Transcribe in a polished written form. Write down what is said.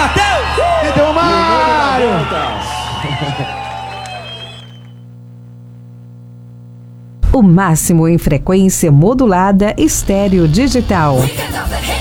Matheus! Então, Mário! O máximo em frequência modulada estéreo digital.